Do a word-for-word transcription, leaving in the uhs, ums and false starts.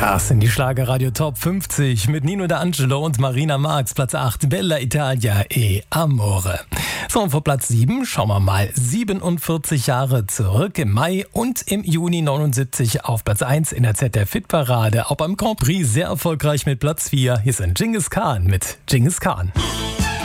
Das sind die Schlagerradio Top fünfzig mit Nino D'Angelo und Marina Marx. Platz acht, Bella Italia e Amore. So, und vor Platz sieben schauen wir mal siebenundvierzig Jahre zurück. Im Mai und im Juni neunundsiebzig auf Platz eins in der Z D F-Hitparade. Auch beim Grand Prix sehr erfolgreich mit Platz vier. Hier sind Genghis Khan mit Genghis Khan.